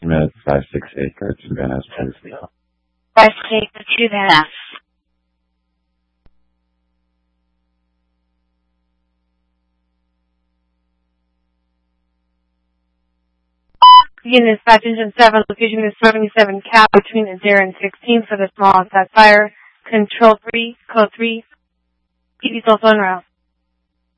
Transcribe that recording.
Unit 568, go to Van Ness, please. 568 to Van Ness. Unit 507, location is 77 cap between 0 and 16 for the small outside fire. Control 3, code 3, PD cell phone route.